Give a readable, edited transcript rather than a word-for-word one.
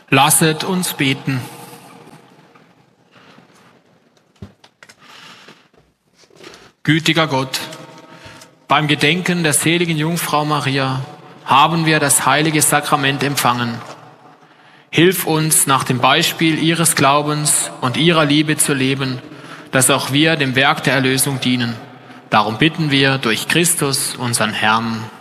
Lasset uns beten. Gütiger Gott, beim Gedenken der seligen Jungfrau Maria haben wir das heilige Sakrament empfangen. Hilf uns, nach dem Beispiel ihres Glaubens und ihrer Liebe zu leben, dass auch wir dem Werk der Erlösung dienen. Darum bitten wir durch Christus, unseren Herrn.